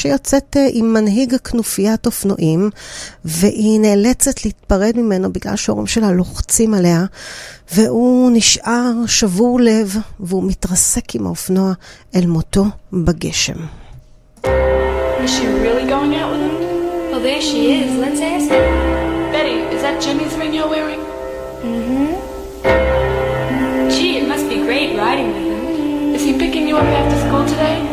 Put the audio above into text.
שיוצאת עם מנהיג כנופיית אופנועים, והיא נאלצת להתפרד ממנו בגלל שההורים שלה לוחצים עליה, והוא נשאר שבור לב, והוא מתרסק עם האופנוע אל מותו בגשם. Is she really going out with him? Well, there she is. Let's ask her. Betty, is that Jimmy's ring you're wearing? Mm-hmm. Gee, it must be great riding with him. Is he picking you up after school today?